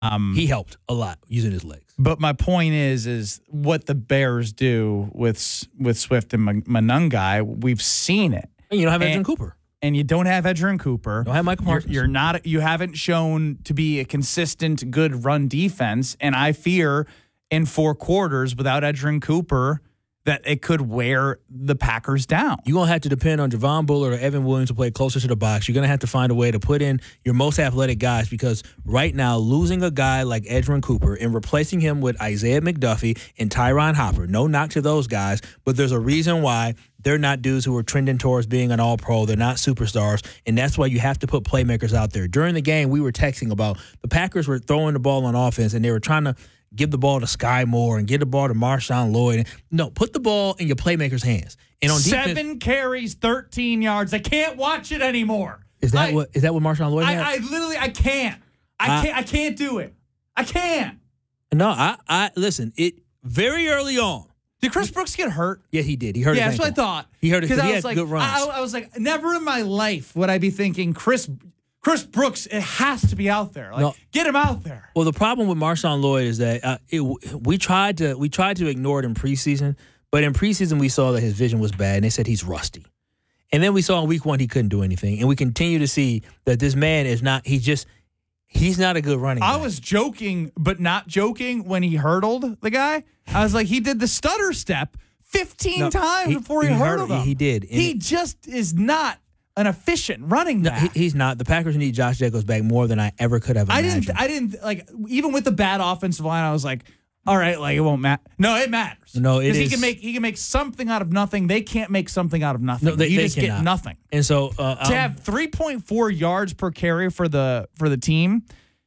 He helped a lot using his legs. But my point is what the Bears do with Swift and Monangai. We've seen it. And you don't have Edgerrin Cooper. And you don't have Edgerrin Cooper. Don't have Michael Parsons. You haven't shown to be a consistent, good run defense. And I fear in 4 quarters without Edgerrin Cooper that it could wear the Packers down. You're going to have to depend on Javon Bullard or Evan Williams to play closer to the box. You're going to have to find a way to put in your most athletic guys because right now, losing a guy like Edgerrin Cooper and replacing him with Isaiah McDuffie and Tyron Hopper, no knock to those guys, but there's a reason why they're not dudes who are trending towards being an all-pro. They're not superstars, and that's why you have to put playmakers out there. During the game, we were texting about the Packers were throwing the ball on offense, and they were trying to give the ball to Sky Moore and give the ball to Marshawn Lloyd. No, put the ball in your playmakers' hands. And on 7 carries, 13 yards. I can't watch it anymore. Is that what Marshawn Lloyd had? I literally can't. I can't do it. I can't. No, I listen. It very early on. Did Chris Brooks get hurt? Yeah, he did. He hurt his ankle. That's what I thought. He hurt it because he had like, good runs. I was like, never in my life would I be thinking Chris Brooks, it has to be out there. Like, get him out there. Well, the problem with Marshawn Lloyd is that we tried to ignore it in preseason, but in preseason we saw that his vision was bad, and they said he's rusty. And then we saw in week 1 he couldn't do anything, and we continue to see that this man is not. He's not a good running back. I was joking, but not joking when he hurdled the guy. I was like, he did the stutter step 15 times before he hurdled him. He did. He just is not an efficient running back. No, he's not. The Packers need Josh Jacobs back more than I ever could have imagined. I didn't like, even with the bad offensive line, I was like, all right, like it won't matter. No, it matters. No, it is. He can make something out of nothing. They can't make something out of nothing. No, they just cannot. get nothing. And so to have 3.4 yards per carry for the team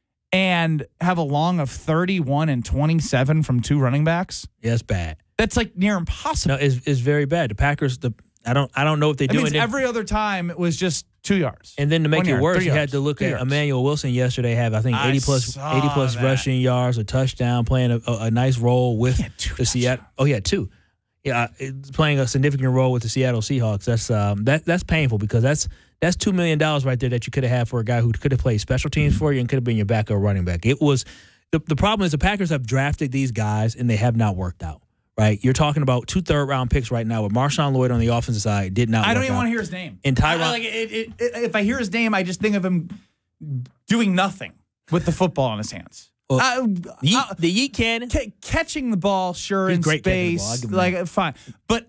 and have a long of 31 and 27 from 2 running backs. Yeah, that's bad. That's like near impossible. No, it's very bad. The Packers, I don't know if they do it. Every other time it was just 2 yards. And then to make it worse, you had to look at yards. Emmanuel Wilson yesterday have, I think, 80 plus rushing yards, a touchdown, playing a nice role with the Seattle. Oh, yeah, 2. Yeah, playing a significant role with the Seattle Seahawks. That's painful because that's $2 million right there that you could have had for a guy who could have played special teams for you and could have been your backup running back. It was the problem is the Packers have drafted these guys and they have not worked out. Right, you're talking about 2 third-round picks right now with Marshawn Lloyd on the offensive side. Did not. I don't even want to hear his name. And Tyron, if I hear his name, I just think of him doing nothing with the football in his hands. The yeet cannon, catching the ball, sure, he's in great space, like fine, but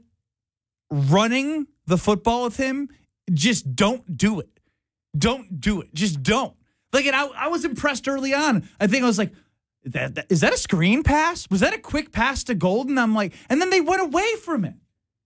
running the football with him, just don't do it. Don't do it. Just don't. Like, and I was impressed early on. I think I was like, is that a screen pass? Was that a quick pass to Golden? I'm like, and then they went away from it.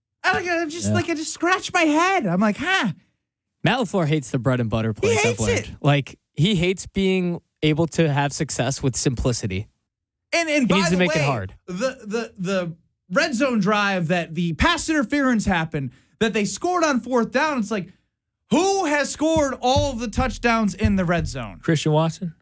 I just scratched my head. I'm like, Matt LaFleur hates the bread and butter plays. He hates it. Like, he hates being able to have success with simplicity. And he by needs the to make way, it hard. The red zone drive that the pass interference happened, that they scored on 4th down. It's like, who has scored all of the touchdowns in the red zone? Christian Watson.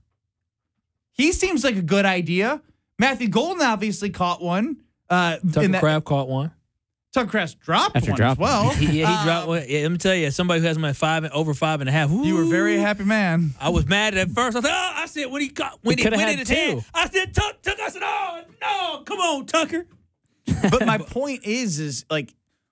He seems like a good idea. Matthew Golden obviously caught one. Tucker Kraft caught one. Tucker Kraft dropped After one dropping. as well. He dropped one. Yeah, let me tell you, somebody who has him at over 5.5. Ooh, you were a very happy man. I was mad at first. I said when he went in his hand, I said Tucker. I said, oh no, come on, Tucker. But my point is like,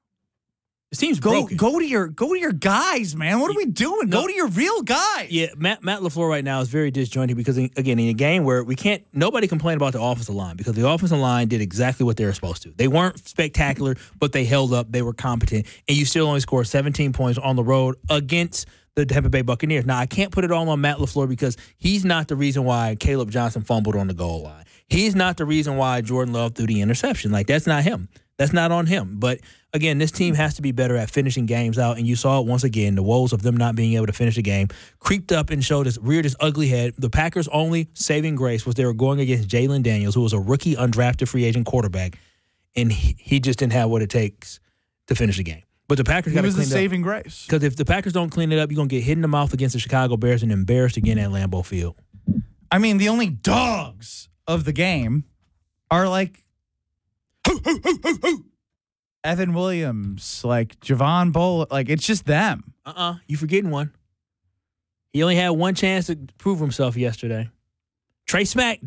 the team's go broken. to your guys, man. What are we doing? No. Go to your real guys. Yeah, Matt LaFleur right now is very disjointed because, again, in a game where nobody complained about the offensive line because the offensive line did exactly what they were supposed to. They weren't spectacular, but they held up. They were competent, and you still only scored 17 points on the road against the Tampa Bay Buccaneers. Now, I can't put it all on Matt LaFleur because he's not the reason why Caleb Johnson fumbled on the goal line. He's not the reason why Jordan Love threw the interception. Like, that's not him. That's not on him. But, again, this team has to be better at finishing games out, and you saw it once again. The woes of them not being able to finish the game creeped up and reared his ugly head. The Packers' only saving grace was they were going against Jalen Daniels, who was a rookie undrafted free agent quarterback, and he just didn't have what it takes to finish the game. But the Packers got to clean it up. He was the saving grace. Because if the Packers don't clean it up, you're going to get hit in the mouth against the Chicago Bears and embarrassed again at Lambeau Field. I mean, the only dogs of the game are like Evan Williams, like Javon Bullard. Like, it's just them. You forgetting one. He only had one chance to prove himself yesterday. Trey Smack